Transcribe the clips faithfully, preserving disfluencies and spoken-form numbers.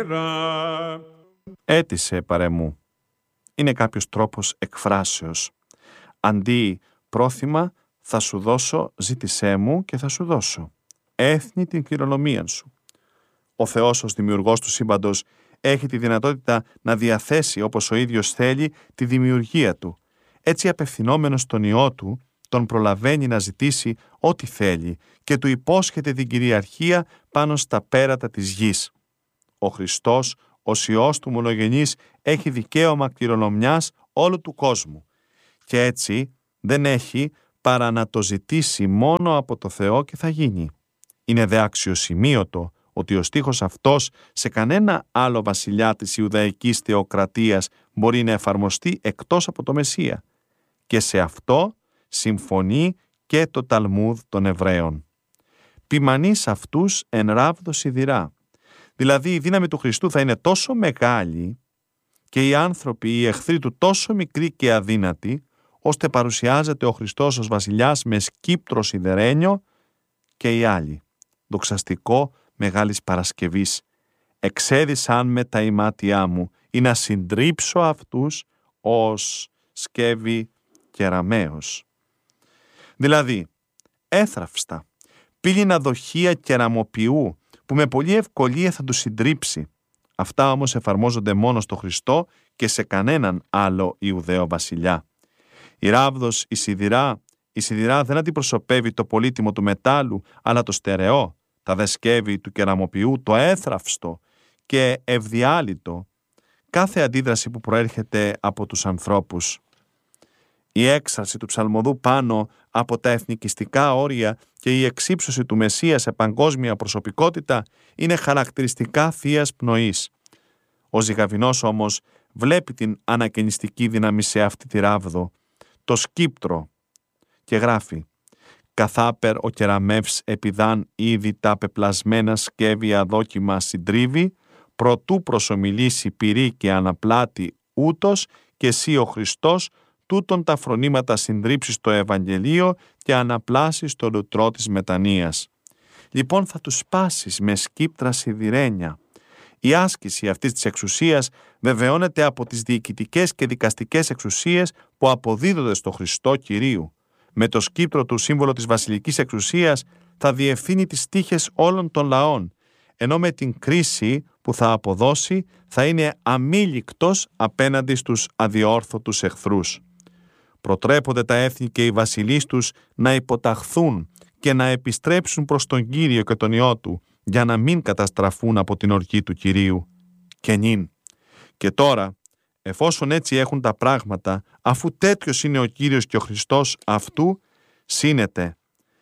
Έτησε παρεμού. Είναι κάποιος τρόπος εκφράσεως. Αντί πρόθυμα θα σου δώσω, ζήτησέ μου και θα σου δώσω. Έθνη την κληρονομία σου. Ο Θεός ως δημιουργός του σύμπαντος έχει τη δυνατότητα να διαθέσει όπως ο ίδιος θέλει τη δημιουργία του. Έτσι απευθυνόμενος στον Υιό του, τον προλαβαίνει να ζητήσει ό,τι θέλει και του υπόσχεται την κυριαρχία πάνω στα πέρατα της γης. Ο Χριστός, ως Υιός του μονογενής, έχει δικαίωμα κληρονομιάς όλου του κόσμου και έτσι δεν έχει παρά να το ζητήσει μόνο από το Θεό και θα γίνει. Είναι δε αξιοσημείωτο ότι ο στίχος αυτός σε κανένα άλλο βασιλιά της Ιουδαϊκής θεοκρατίας μπορεί να εφαρμοστεί εκτός από το Μεσσία. Και σε αυτό συμφωνεί και το Ταλμούδ των Εβραίων. Ποιμανείς αυτούς εν ράβδο σιδηρά. Δηλαδή η δύναμη του Χριστού θα είναι τόσο μεγάλη και οι άνθρωποι, οι εχθροί του τόσο μικροί και αδύνατοι, ώστε παρουσιάζεται ο Χριστός ως βασιλιάς με σκύπτρο σιδερένιο και οι άλλοι. Δοξαστικό Μεγάλης Παρασκευής. Εξέδισαν με τα ημάτια μου ή να συντρίψω αυτούς ως σκεύη κεραμαίος. Δηλαδή, έθραυστα, πύληνα δοχεία κεραμοποιού που με πολλή ευκολία θα τους συντρίψει. Αυτά όμως εφαρμόζονται μόνο στο Χριστό και σε κανέναν άλλο Ιουδαίο βασιλιά. Η ράβδος, η σιδηρά, η σιδηρά δεν αντιπροσωπεύει το πολύτιμο του μετάλλου, αλλά το στερεό, τα δε σκεύη του κεραμοποιού, το έθραυστο και ευδιάλυτο, κάθε αντίδραση που προέρχεται από τους ανθρώπους. Η έξαρση του ψαλμοδού πάνω από τα εθνικιστικά όρια και η εξύψωση του Μεσσία σε παγκόσμια προσωπικότητα είναι χαρακτηριστικά θείας πνοής. Ο Ζυγαβινός όμως βλέπει την ανακαινιστική δύναμη σε αυτή τη ράβδο, το σκύπτρο, και γράφει «Καθάπερ ο κεραμεύς επιδάν ήδη τα πεπλασμένα σκεύη αδόκιμα συντρίβει, προτού προσομιλήσει πυρή και αναπλάτη ούτως και εσύ ο Χριστός, τούτον τα φρονήματα συντρίψεις το Ευαγγελίο και αναπλάσεις το λουτρό της μετανοίας. Λοιπόν θα τους σπάσεις με σκύπτρα σιδηρένια». Η άσκηση αυτής της εξουσίας βεβαιώνεται από τις διοικητικές και δικαστικές εξουσίες που αποδίδονται στο Χριστό Κυρίου. Με το σκύπτρο του σύμβολο της βασιλικής εξουσίας θα διευθύνει τις τύχες όλων των λαών, ενώ με την κρίση που θα αποδώσει θα είναι αμήλικτος απέναντι στους αδιόρθωτους εχθρούς. Προτρέπονται τα έθνη και οι βασιλείς τους να υποταχθούν και να επιστρέψουν προς τον Κύριο και τον Υιό του, για να μην καταστραφούν από την οργή του Κυρίου. Και νυν. Και τώρα, εφόσον έτσι έχουν τα πράγματα, αφού τέτοιος είναι ο Κύριος και ο Χριστός αυτού, σύνετε,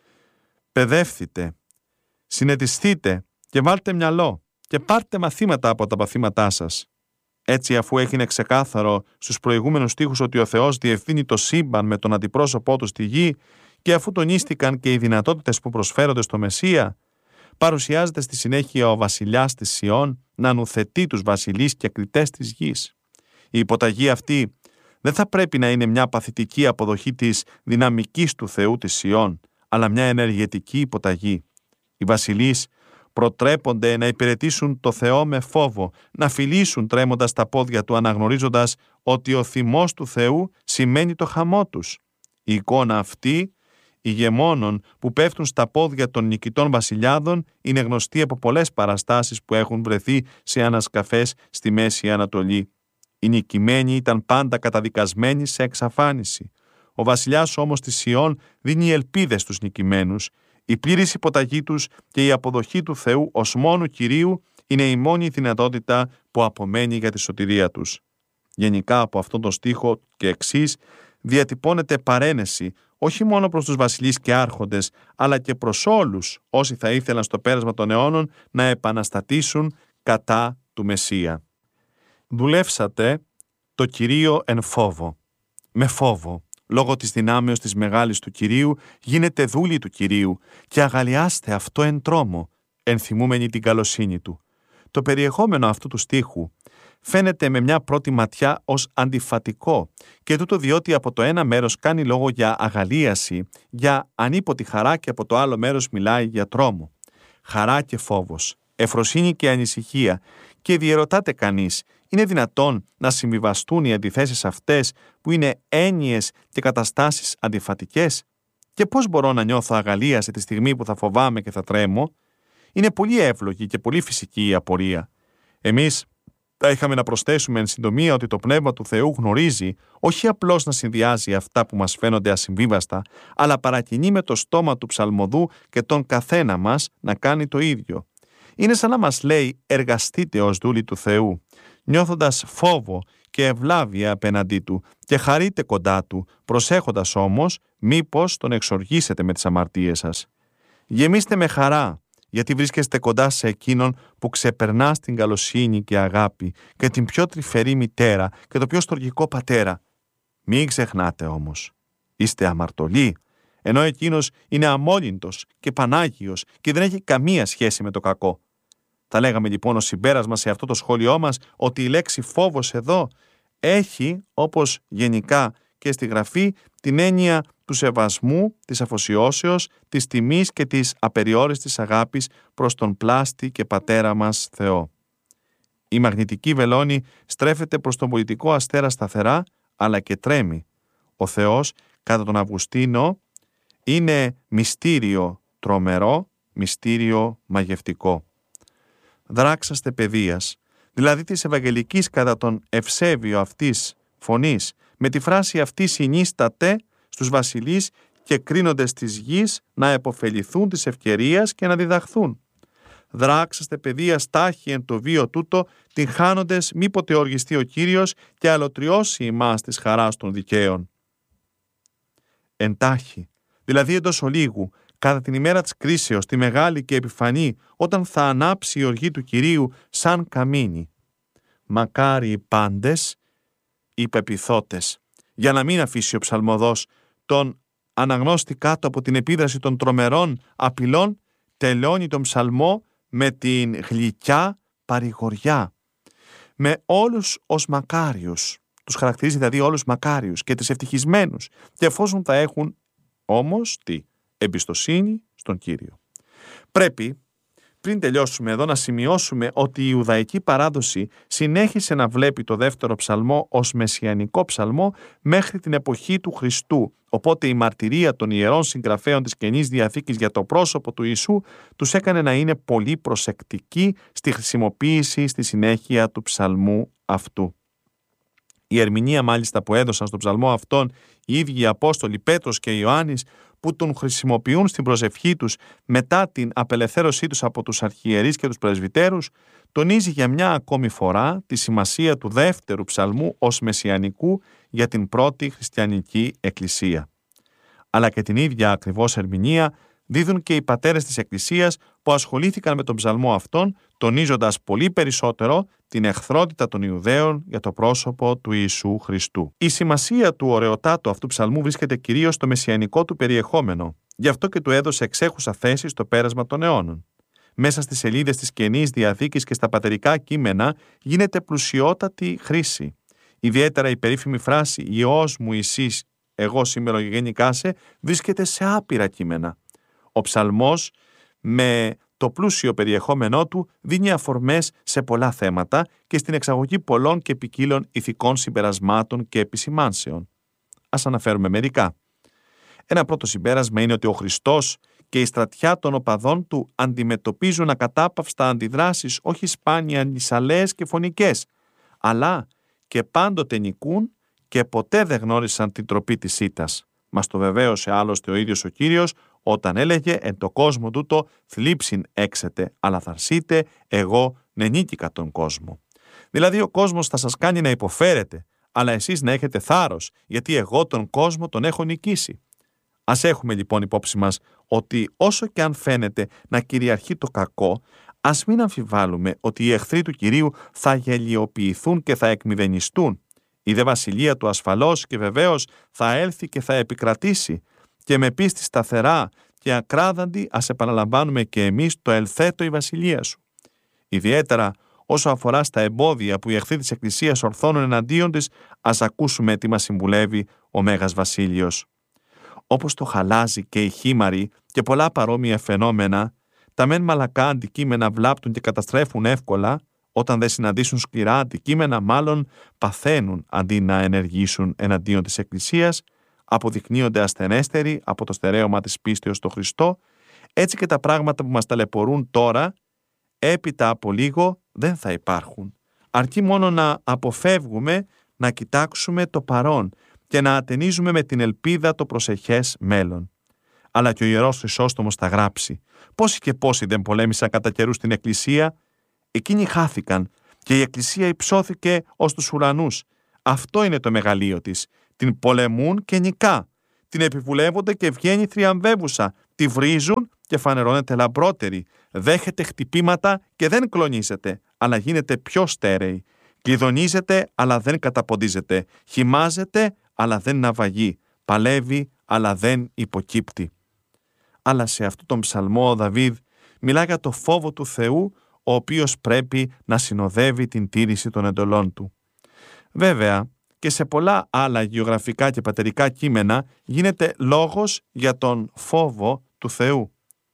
παιδεύθητε, συνετιστείτε και βάλτε μυαλό και πάρτε μαθήματα από τα παθήματά σας. Έτσι, αφού έγινε ξεκάθαρο στους προηγούμενους στίχους ότι ο Θεός διευθύνει το σύμπαν με τον αντιπρόσωπό του στη γη και αφού τονίστηκαν και οι δυνατότητες που προσφέρονται στο Μεσσία, παρουσιάζεται στη συνέχεια ο βασιλιάς της Σιών να νουθετεί τους βασιλείς και κριτές της γης. Η υποταγή αυτή δεν θα πρέπει να είναι μια παθητική αποδοχή της δυναμικής του Θεού της Σιών, αλλά μια ενεργετική υποταγή. Οι βασιλείς προτρέπονται να υπηρετήσουν το Θεό με φόβο, να φιλήσουν τρέμοντας τα πόδια του, αναγνωρίζοντας ότι ο θυμός του Θεού σημαίνει το χαμό τους. Η εικόνα αυτή ηγεμόνων που πέφτουν στα πόδια των νικητών βασιλιάδων είναι γνωστή από πολλές παραστάσεις που έχουν βρεθεί σε ανασκαφές στη Μέση Ανατολή. Οι νικημένοι ήταν πάντα καταδικασμένοι σε εξαφάνιση. Ο βασιλιάς όμως της Σιών δίνει ελπίδες στους νικημένους. Η πλήρης υποταγή τους και η αποδοχή του Θεού ως μόνου Κυρίου είναι η μόνη δυνατότητα που απομένει για τη σωτηρία τους. Γενικά από αυτόν τον στίχο και εξής διατυπώνεται παρένεση όχι μόνο προς τους βασιλείς και άρχοντες, αλλά και προς όλους όσοι θα ήθελαν στο πέρασμα των αιώνων να επαναστατήσουν κατά του Μεσσία. Δουλεύσατε το Κυρίο εν φόβο. Με φόβο, λόγω της δυνάμεως της μεγάλης του Κυρίου, γίνετε δούλοι του Κυρίου και αγαλιάστε αυτό εν τρόμο, ενθυμούμενοι την καλοσύνη του. Το περιεχόμενο αυτού του στίχου φαίνεται με μια πρώτη ματιά ως αντιφατικό και τούτο διότι από το ένα μέρος κάνει λόγο για αγαλίαση, για ανίποτη χαρά και από το άλλο μέρος μιλάει για τρόμο. Χαρά και φόβος, ευφροσύνη και ανησυχία Και διερωτάται κανείς, είναι δυνατόν να συμβιβαστούν οι αντιθέσεις αυτές που είναι έννοιες και καταστάσεις αντιφατικές? Και πώς μπορώ να νιώθω αγαλίαση τη στιγμή που θα φοβάμαι και θα τρέμω? Είναι πολύ εύλογη και πολύ φυσική η απορία. Εμείς θα είχαμε να προσθέσουμε εν συντομία ότι το Πνεύμα του Θεού γνωρίζει όχι απλώς να συνδυάζει αυτά που μας φαίνονται ασυμβίβαστα, αλλά παρακινεί με το στόμα του ψαλμοδού και τον καθένα μας να κάνει το ίδιο. Είναι σαν να μας λέει «εργαστείτε ως δούλοι του Θεού», νιώθοντας φόβο και ευλάβεια απέναντί του και χαρείτε κοντά του, προσέχοντας όμως μήπως τον εξοργήσετε με τις αμαρτίες σας. Γεμίστε με χαρά, γιατί βρίσκεστε κοντά σε εκείνον που ξεπερνά στην καλοσύνη και αγάπη και την πιο τρυφερή μητέρα και το πιο στοργικό πατέρα. Μην ξεχνάτε όμως, είστε αμαρτωλοί, ενώ εκείνος είναι αμόλυντος και πανάγιος και δεν έχει καμία σχέση με το κακό. Θα λέγαμε λοιπόν ως συμπέρασμα σε αυτό το σχόλιο μας ότι η λέξη φόβος εδώ έχει, όπως γενικά και στη Γραφή, την έννοια του σεβασμού, της αφοσιώσεως, της τιμής και της απεριόριστης αγάπης προς τον πλάστη και πατέρα μας Θεό. Η μαγνητική βελόνη στρέφεται προς τον πολιτικό αστέρα σταθερά, αλλά και τρέμει. Ο Θεός, κατά τον Αυγουστίνο, είναι μυστήριο τρομερό, μυστήριο μαγευτικό. Δράξαστε παιδείας, δηλαδή της Ευαγγελικής κατά τον ευσέβιο αυτής φωνής, με τη φράση αυτή συνίσταται στους βασιλείς και κρίνοντες της γης να επωφεληθούν της ευκαιρίας και να διδαχθούν. Δράξαστε παιδείας τάχει εν το βίο τούτο, την χάνοντες μήποτε οργιστεί ο Κύριος και αλωτριώσει ημάς της χαράς των δικαίων. Εντάχει, δηλαδή εντός ολίγου, κατά την ημέρα της κρίσεως, τη μεγάλη και επιφανή, όταν θα ανάψει η οργή του Κυρίου σαν καμίνι. Μακάρι οι πάντες, οι πεποιθώτες, για να μην αφήσει ο ψαλμοδός τον αναγνώστη κάτω από την επίδραση των τρομερών απειλών, τελειώνει τον ψαλμό με την γλυκιά παρηγοριά. Με όλους ως μακάριους, τους χαρακτηρίζει δηλαδή όλους μακάριους και τις ευτυχισμένους, και εφόσον θα έχουν όμως τι, εμπιστοσύνη στον Κύριο. Πρέπει, πριν τελειώσουμε εδώ, να σημειώσουμε ότι η Ιουδαϊκή παράδοση συνέχισε να βλέπει το δεύτερο ψαλμό ως μεσιανικό ψαλμό μέχρι την εποχή του Χριστού, οπότε η μαρτυρία των ιερών συγγραφέων της Καινής Διαθήκης για το πρόσωπο του Ιησού τους έκανε να είναι πολύ προσεκτικοί στη χρησιμοποίηση στη συνέχεια του ψαλμού αυτού. Η ερμηνεία μάλιστα που έδωσαν στον ψαλμό αυτόν οι ίδιοι οι Απόστολοι Πέτρος και Ιωάννης, που τον χρησιμοποιούν στην προσευχή τους μετά την απελευθέρωσή τους από τους αρχιερείς και τους πρεσβυτέρους, τονίζει για μια ακόμη φορά τη σημασία του δεύτερου ψαλμού ως μεσιανικού για την πρώτη χριστιανική εκκλησία. Αλλά και την ίδια ακριβώς ερμηνεία δίδουν και οι πατέρες της Εκκλησίας που ασχολήθηκαν με τον ψαλμό αυτόν, τονίζοντας πολύ περισσότερο την εχθρότητα των Ιουδαίων για το πρόσωπο του Ιησού Χριστού. Η σημασία του ωραιοτάτου αυτού ψαλμού βρίσκεται κυρίως στο μεσιανικό του περιεχόμενο, γι' αυτό και του έδωσε εξέχουσα θέση στο πέρασμα των αιώνων. Μέσα στις σελίδες της Καινής Διαθήκης και στα πατερικά κείμενα γίνεται πλουσιότατη χρήση. Ιδιαίτερα η περίφημη φράση «Υιός μου Ιησής, εγώ σήμερα γενικάσε» βρίσκεται σε άπειρα κείμενα. Ο ψαλμός με το πλούσιο περιεχόμενό του δίνει αφορμές σε πολλά θέματα και στην εξαγωγή πολλών και ποικίλων ηθικών συμπερασμάτων και επισημάνσεων. Ας αναφέρουμε μερικά. Ένα πρώτο συμπέρασμα είναι ότι ο Χριστός και η στρατιά των οπαδών του αντιμετωπίζουν ακατάπαυστα αντιδράσεις όχι σπάνια νησαλαίες και φωνικές, αλλά και πάντοτε νικούν και ποτέ δεν γνώρισαν την τροπή της ήττας. Μας το βεβαίωσε άλλωστε ο ίδιος ο Κύριος όταν έλεγε «Εν το κόσμο τούτο θλίψιν έξετε, αλλά θαρσείτε, εγώ νενίκηκα τον κόσμο». Δηλαδή ο κόσμος θα σας κάνει να υποφέρετε, αλλά εσείς να έχετε θάρρος, γιατί εγώ τον κόσμο τον έχω νικήσει. Ας έχουμε λοιπόν υπόψη μας ότι όσο και αν φαίνεται να κυριαρχεί το κακό, ας μην αμφιβάλλουμε ότι οι εχθροί του Κυρίου θα γελιοποιηθούν και θα εκμηδενιστούν. Η δε βασιλεία του ασφαλώς και βεβαίως θα έλθει και θα επικρατήσει, και με πίστη σταθερά και ακράδαντη ας επαναλαμβάνουμε και εμείς το «ελθέτω η βασιλεία σου». Ιδιαίτερα όσο αφορά στα εμπόδια που οι εχθροί της Εκκλησίας ορθώνουν εναντίον της, ας ακούσουμε τι μας συμβουλεύει ο Μέγας Βασίλειος. Όπως το χαλάζι και η χήμαρη και πολλά παρόμοια φαινόμενα, τα μεν μαλακά αντικείμενα βλάπτουν και καταστρέφουν εύκολα, όταν δεν συναντήσουν σκληρά αντικείμενα, μάλλον παθαίνουν αντί να ενεργήσουν εναντίον της Εκκλησίας, αποδεικνύονται ασθενέστεροι από το στερέωμα της πίστεως στο Χριστό. Έτσι και τα πράγματα που μας ταλαιπωρούν τώρα, έπειτα από λίγο δεν θα υπάρχουν. Αρκεί μόνο να αποφεύγουμε να κοιτάξουμε το παρόν και να ατενίζουμε με την ελπίδα το προσεχές μέλλον. Αλλά και ο Ιερός Χρυσόστομος θα γράψει: πόσοι και πόσοι δεν πολέμησαν κατά καιρούς στην Εκκλησία, εκείνοι χάθηκαν και η Εκκλησία υψώθηκε ως τους ουρανούς. Αυτό είναι το μεγαλείο της. Την πολεμούν και νικά. Την επιβουλεύονται και βγαίνει θριαμβεύουσα. Τη βρίζουν και φανερώνεται λαμπρότερη. Δέχεται χτυπήματα και δεν κλονίζεται, αλλά γίνεται πιο στέρεη. Κλειδονίζεται, αλλά δεν καταποντίζεται. Χυμάζεται, αλλά δεν ναυαγεί. Παλεύει, αλλά δεν υποκύπτει. Αλλά σε αυτόν τον ψαλμό ο Δαβίδ μιλά για το φόβο του Θεού, ο οποίος πρέπει να συνοδεύει την τήρηση των εντολών του. Βέβαια, και σε πολλά άλλα γεωγραφικά και πατερικά κείμενα γίνεται λόγος για τον φόβο του Θεού.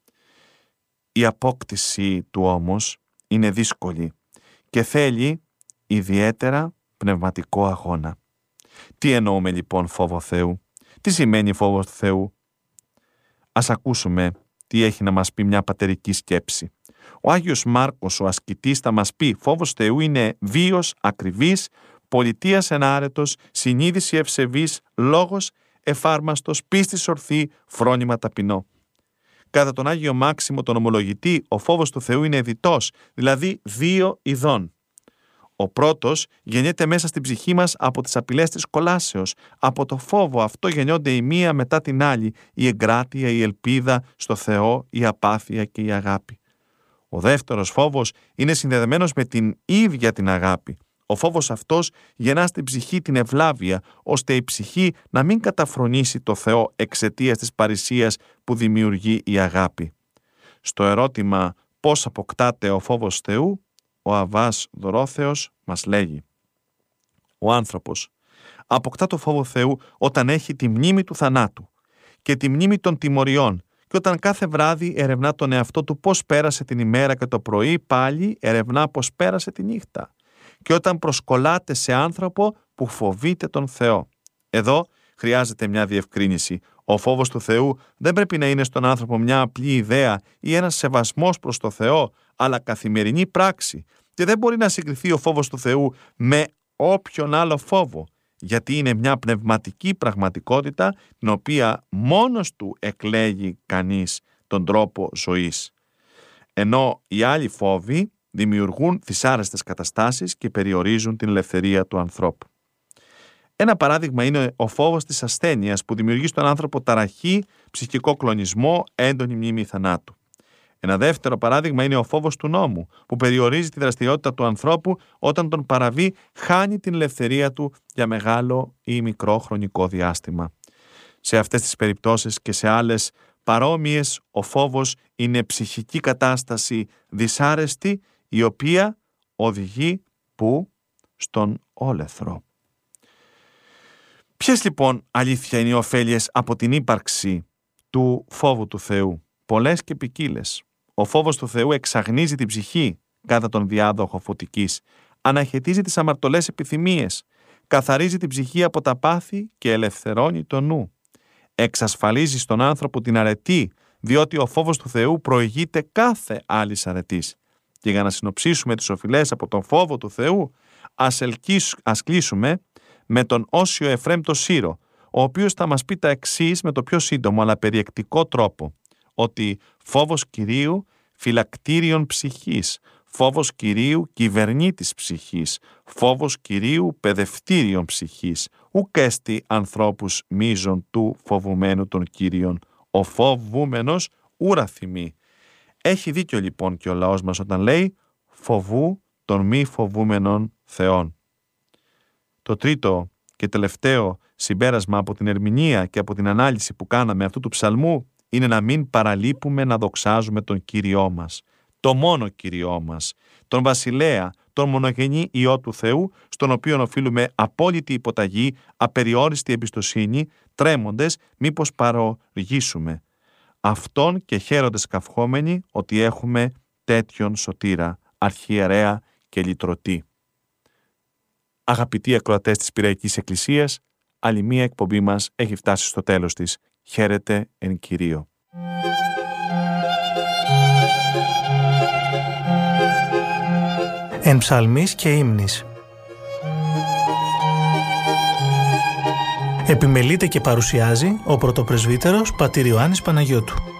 Η απόκτηση του όμως είναι δύσκολη και θέλει ιδιαίτερα πνευματικό αγώνα. Τι εννοούμε λοιπόν φόβο Θεού? Τι σημαίνει φόβος του Θεού? Ας ακούσουμε τι έχει να μας πει μια πατερική σκέψη. Ο Άγιος Μάρκος, ο ασκητής, θα μας πει: φόβος Θεού είναι βίος ακριβής, πολιτείας ενάρετος, συνείδηση ευσεβής, λόγος εφάρμαστος, πίστης ορθή, φρόνημα ταπεινό. Κατά τον Άγιο Μάξιμο τον Ομολογητή, ο φόβος του Θεού είναι διτός, δηλαδή δύο ειδών. Ο πρώτος γεννιέται μέσα στην ψυχή μας από τις απειλές της κολάσεως. Από το φόβο αυτό γεννιόνται η μία μετά την άλλη, η εγκράτεια, η ελπίδα στο Θεό, η απάθεια και η αγάπη. Ο δεύτερος φόβος είναι συνδεδεμένος με την ίδια την αγάπη. Ο φόβος αυτός γεννά στην ψυχή την ευλάβεια, ώστε η ψυχή να μην καταφρονήσει το Θεό εξαιτίας της παρησίας που δημιουργεί η αγάπη. Στο ερώτημα πώς αποκτάται ο φόβος Θεού, ο Αββάς Δωρόθεος μας λέγει: ο άνθρωπος αποκτά το φόβο Θεού όταν έχει τη μνήμη του θανάτου και τη μνήμη των τιμωριών, και όταν κάθε βράδυ ερευνά τον εαυτό του πώς πέρασε την ημέρα και το πρωί πάλι ερευνά πώς πέρασε τη νύχτα, και όταν προσκολάται σε άνθρωπο που φοβείται τον Θεό. Εδώ χρειάζεται μια διευκρίνηση. Ο φόβος του Θεού δεν πρέπει να είναι στον άνθρωπο μια απλή ιδέα ή ένας σεβασμός προς το Θεό, αλλά καθημερινή πράξη. Και δεν μπορεί να συγκριθεί ο φόβος του Θεού με όποιον άλλο φόβο, γιατί είναι μια πνευματική πραγματικότητα την οποία μόνος του εκλέγει κανείς τον τρόπο ζωής. Ενώ οι άλλοι φόβοι δημιουργούν δυσάρεστες καταστάσεις και περιορίζουν την ελευθερία του ανθρώπου. Ένα παράδειγμα είναι ο φόβος της ασθένειας, που δημιουργεί στον άνθρωπο ταραχή, ψυχικό κλονισμό, έντονη μνήμη θανάτου. Ένα δεύτερο παράδειγμα είναι ο φόβος του νόμου, που περιορίζει τη δραστηριότητα του ανθρώπου. Όταν τον παραβεί, χάνει την ελευθερία του για μεγάλο ή μικρό χρονικό διάστημα. Σε αυτές τις περιπτώσεις και σε άλλες παρόμοιες, ο φόβος είναι ψυχική κατάσταση δυσάρεστη, η οποία οδηγεί που στον όλεθρο. Ποιες λοιπόν αλήθεια είναι οι ωφέλειες από την ύπαρξη του φόβου του Θεού? Πολλές και ποικίλες. Ο φόβος του Θεού εξαγνίζει την ψυχή κατά τον διάδοχο φωτικής, αναχαιτίζει τις αμαρτωλές επιθυμίες, καθαρίζει την ψυχή από τα πάθη και ελευθερώνει το νου. Εξασφαλίζει στον άνθρωπο την αρετή, διότι ο φόβος του Θεού προηγείται κάθε άλλης αρετής. Και για να συνοψίσουμε τις οφειλές από τον φόβο του Θεού, ας, ελκύσ, ας κλείσουμε με τον Όσιο Εφραίμ το Σύρο, ο οποίος θα μας πει τα εξής με το πιο σύντομο αλλά περιεκτικό τρόπο: ότι φόβος Κυρίου φυλακτήριον ψυχής, φόβος Κυρίου κυβερνήτης ψυχής, φόβος Κυρίου παιδευτήριον ψυχής, ουκ έστι ανθρώπους μείζων του φοβουμένου των Κύριων, ο φοβούμενος ούρα θυμεί. Έχει δίκιο λοιπόν και ο λαός μας όταν λέει φοβού των μη φοβούμενων θεών. Το τρίτο και τελευταίο συμπέρασμα από την ερμηνεία και από την ανάλυση που κάναμε αυτού του ψαλμού είναι να μην παραλείπουμε να δοξάζουμε τον Κύριό μας, το μόνο Κύριό μας, τον Βασιλέα, τον μονογενή Υιό του Θεού, στον οποίο οφείλουμε απόλυτη υποταγή, απεριόριστη εμπιστοσύνη, τρέμοντες μήπως παροργήσουμε. Αυτόν και χαίροντες καυχόμενοι ότι έχουμε τέτοιον σωτήρα, αρχιερέα και λυτρωτή. Αγαπητοί ακροατές της Πειραϊκής Εκκλησίας, άλλη μία εκπομπή μας έχει φτάσει στο τέλος της. Χαίρετε εν Κυρίω. Εν ψαλμής και ύμνης. Επιμελείται και παρουσιάζει ο πρωτοπρεσβύτερος πατήρ Ιωάννης Παναγιώτου.